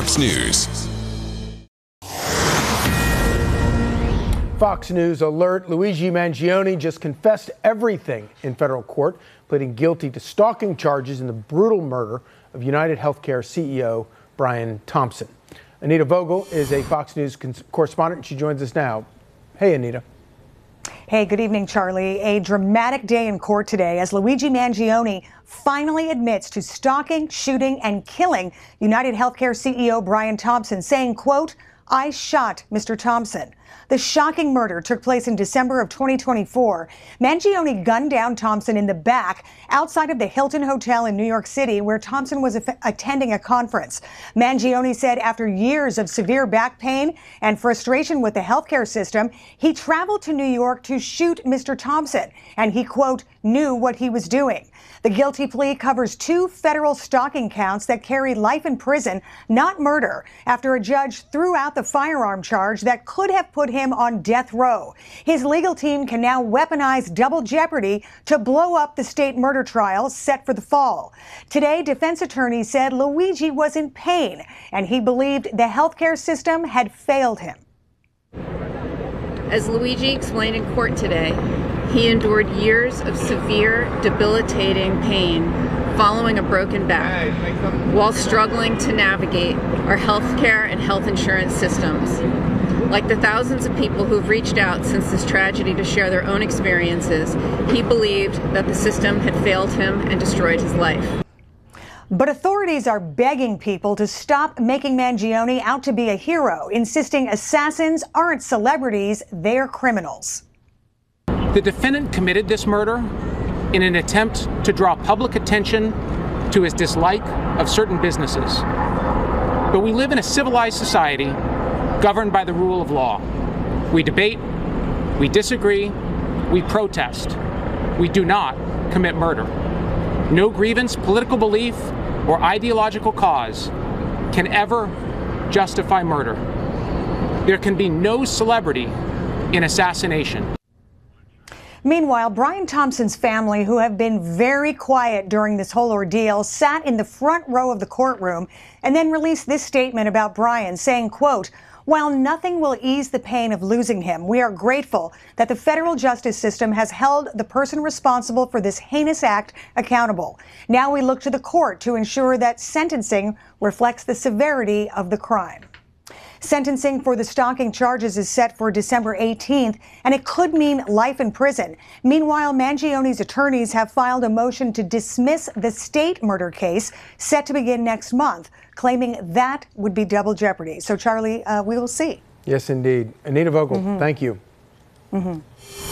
Fox News. Fox News alert. Luigi Mangione just confessed everything in federal court, pleading guilty to stalking charges in the brutal murder of United Healthcare CEO Brian Thompson. Anita Vogel is a Fox News correspondent, and she joins us now. Hey, Anita. Hey, good evening, Charlie. A dramatic day in court today as Luigi Mangione finally admits to stalking, shooting, and killing United Healthcare CEO Brian Thompson, saying, quote, "I shot Mr. Thompson." The shocking murder took place in December of 2024. Mangione gunned down Thompson in the back outside of the Hilton Hotel in New York City, where Thompson was attending a conference. Mangione said after years of severe back pain and frustration with the healthcare system, he traveled to New York to shoot Mr. Thompson, and he, quote, knew what he was doing. The guilty plea covers 2 federal stalking counts that carry life in prison, not murder, after a judge threw out the firearm charge that could have put him on death row. His legal team can now weaponize double jeopardy to blow up the state murder trial set for the fall. Today, defense attorneys said Luigi was in pain and he believed the healthcare system had failed him. As Luigi explained in court today, he endured years of severe, debilitating pain following a broken back while struggling to navigate our healthcare and health insurance systems. Like the thousands of people who've reached out since this tragedy to share their own experiences, he believed that the system had failed him and destroyed his life. But authorities are begging people to stop making Mangione out to be a hero, insisting assassins aren't celebrities, they're criminals. The defendant committed this murder in an attempt to draw public attention to his dislike of certain businesses. But we live in a civilized society governed by the rule of law. We debate, we disagree, we protest. We do not commit murder. No grievance, political belief, or ideological cause can ever justify murder. There can be no celebrity in assassination. Meanwhile, Brian Thompson's family, who have been very quiet during this whole ordeal, sat in the front row of the courtroom and then released this statement about Brian, saying, quote, "While nothing will ease the pain of losing him, we are grateful that the federal justice system has held the person responsible for this heinous act accountable. Now we look to the court to ensure that sentencing reflects the severity of the crime." Sentencing for the stalking charges is set for December 18th, and it could mean life in prison. Meanwhile, Mangione's attorneys have filed a motion to dismiss the state murder case set to begin next month, claiming that would be double jeopardy. So, Charlie, we will see. Yes, indeed. Anita Vogel, thank you.